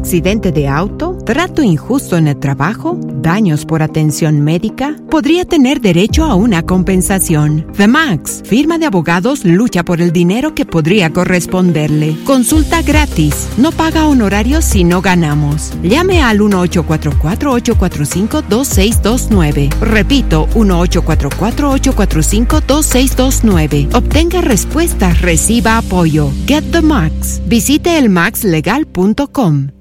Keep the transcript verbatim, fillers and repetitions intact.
accidente de auto, trato injusto en el trabajo, daños por atención médica, podría tener derecho a una compensación. The Max, firma de abogados, lucha por el dinero que podría corresponderle. Consulta gratis. No paga honorarios si no ganamos. Llame al uno ocho cuatro cuatro, ocho cuatro cinco, dos seis dos nueve. Repito, uno ocho cuatro cuatro, ocho cuatro cinco, dos seis dos nueve. Obtenga respuestas, reciba apoyo. Get the Max. Visite el max legal punto com.